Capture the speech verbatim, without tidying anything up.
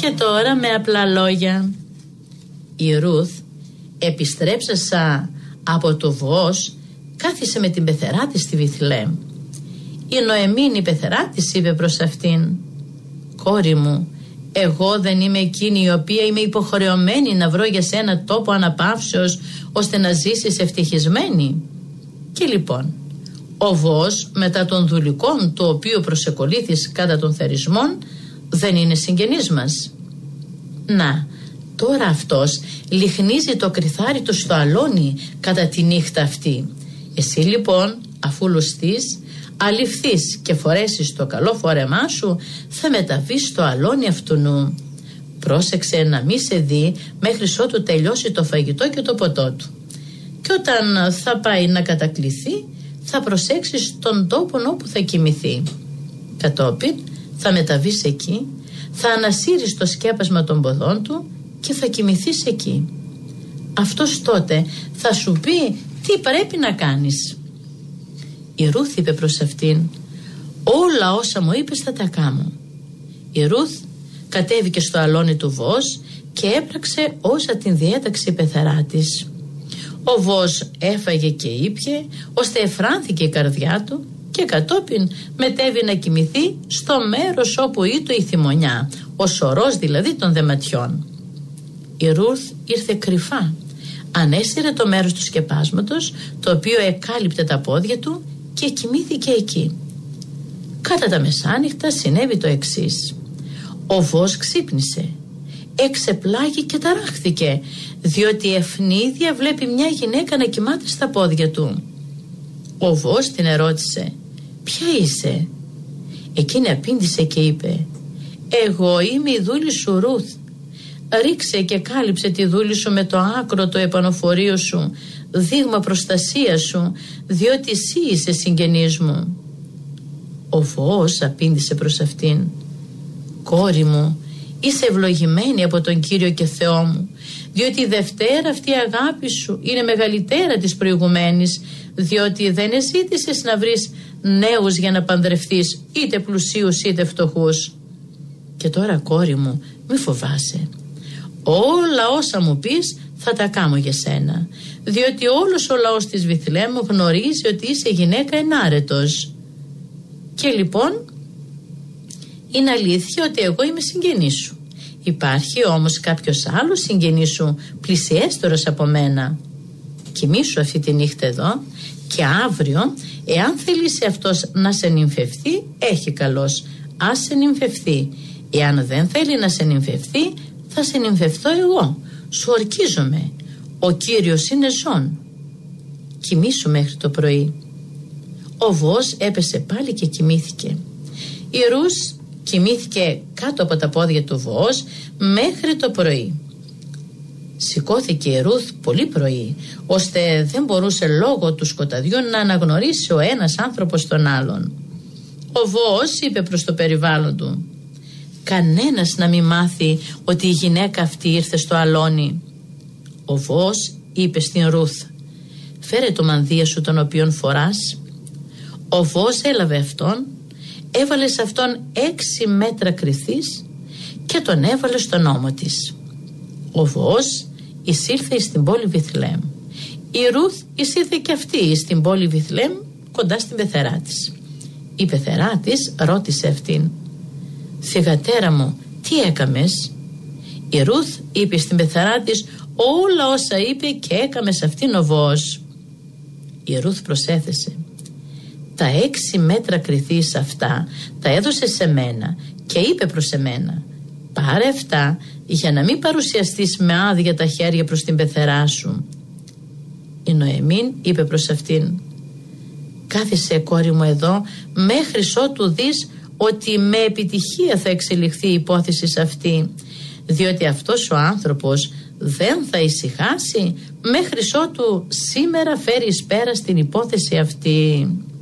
Και τώρα με απλά λόγια. Η Ρούθ, επιστρέψασα από το Βοός, κάθισε με την πεθερά της στη Βιθλεέμ. Η Νοεμίν η πεθερά της είπε προς αυτήν: «Κόρη μου, εγώ δεν είμαι εκείνη η οποία είμαι υποχρεωμένη να βρω για σένα τόπο αναπαύσεως ώστε να ζήσεις ευτυχισμένη?» Και λοιπόν ο Βοός, μετά των δουλικών του οποίου προσεκολήθης κατά των θερισμών, δεν είναι συγγενής μας. Να, τώρα αυτός λιχνίζει το κριθάρι του στο αλόνι κατά τη νύχτα αυτή. Εσύ λοιπόν, αφού λουστείς, αληφθείς και φορέσεις το καλό φόρεμά σου, θα μεταβείς στο αλόνι αυτουνού. Πρόσεξε να μη σε δει μέχρι ότου τελειώσει το φαγητό και το ποτό του. Και όταν θα πάει να κατακληθεί, θα προσέξεις τον τόπο όπου θα κοιμηθεί. Κατόπιν θα μεταβείς εκεί, θα ανασύρεις το σκέπασμα των ποδών του και θα κοιμηθείς εκεί. Αυτός τότε θα σου πει τι πρέπει να κάνεις. Η Ρούθ είπε προς αυτήν: «Όλα όσα μου είπες θα τα κάνω». Η Ρούθ κατέβηκε στο αλόνι του Βοός και έπραξε όσα την διέταξε η πεθερά της. Ο Βοός έφαγε και ήπιε, ώστε εφράνθηκε η καρδιά του, και κατόπιν μετέβη να κοιμηθεί στο μέρος όπου ήτο η θυμονιά, ο σωρός δηλαδή των δεματιών. Η Ρούθ ήρθε κρυφά, ανέσυρε το μέρος του σκεπάσματος, το οποίο εκάλυπτε τα πόδια του, και κοιμήθηκε εκεί. Κατά τα μεσάνυχτα συνέβη το εξής. Ο Βοός ξύπνησε, εξεπλάγει και ταράχθηκε, διότι ευνίδια βλέπει μια γυναίκα να κοιμάται στα πόδια του. Ο Βοός την ερώτησε: «Ποια είσαι?» Εκείνη απήντησε και είπε: «Εγώ είμαι η δούλη σου Ρούθ. Ρίξε και κάλυψε τη δούλη σου με το άκρο το επανοφορείο σου, δείγμα προστασία σου, διότι εσύ είσαι συγγενής μου». Ο Βοός απήντησε προς αυτήν: «Κόρη μου, είσαι ευλογημένη από τον Κύριο και Θεό μου, διότι η δευτέρα αυτή αγάπη σου είναι μεγαλύτερα της προηγουμένης, διότι δεν εζήτησες να βρεις νέους για να παντρευτείς, είτε πλουσίους είτε φτωχούς. Και τώρα, κόρη μου, μη φοβάσαι. Όλα όσα μου πεις θα τα κάνω για σένα, διότι όλος ο λαός της Βιθλεέμ γνωρίζει ότι είσαι γυναίκα ενάρετος. Και λοιπόν είναι αλήθεια ότι εγώ είμαι συγγενής σου. Υπάρχει όμως κάποιος άλλος συγγενής σου πλησιέστερος από μένα. Κοιμήσου αυτή τη νύχτα εδώ, και αύριο, εάν θελήσει αυτός να σε νυμφευθεί, έχει καλός, ας σε νυμφευθεί. Εάν δεν θέλει να σε νυμφευθεί, θα σε νυμφευθώ εγώ. Σου ορκίζομαι. Ο Κύριος είναι ζών. Κοιμήσου μέχρι το πρωί». Ο Βοός έπεσε πάλι και κοιμήθηκε. Η Ρούς κοιμήθηκε κάτω από τα πόδια του Βοός μέχρι το πρωί. Σηκώθηκε η Ρούθ πολύ πρωί, ώστε δεν μπορούσε λόγω του σκοταδιού να αναγνωρίσει ο ένας άνθρωπος τον άλλον. Ο Βοός είπε προς το περιβάλλον του: «Κανένας να μην μάθει ότι η γυναίκα αυτή ήρθε στο αλόνι». Ο Βοός είπε στην Ρούθ: «Φέρε το μανδύα σου τον οποίον φοράς». Ο Βοός έλαβε αυτόν, έβαλε σε αυτόν έξι μέτρα κρυθής και τον έβαλε στον ώμο της. Ο Βοός εισήλθε στην πόλη Βιθλεέμ. Η Ρούθ εισήλθε και αυτή στην πόλη Βιθλεέμ, κοντά στην πεθερά της. Η πεθερά της ρώτησε αυτήν: «Θυγατέρα μου, τι έκαμες?» Η Ρούθ είπε στην πεθερά της όλα όσα είπε και έκαμε σε αυτήν ο Βοός. Η Ρούθ προσέθεσε: «Τα έξι μέτρα κρυθής αυτά τα έδωσε σε μένα και είπε προς εμένα: πάρε αυτά για να μην παρουσιαστείς με άδεια τα χέρια προς την πεθερά σου». Η Νοεμίν είπε προς αυτήν: «Κάθισε, κόρη μου, εδώ μέχρι ότου δεις ότι με επιτυχία θα εξελιχθεί η υπόθεση αυτή, διότι αυτός ο άνθρωπος δεν θα ησυχάσει μέχρι ότου σήμερα φέρει εις πέρα στην υπόθεση αυτή».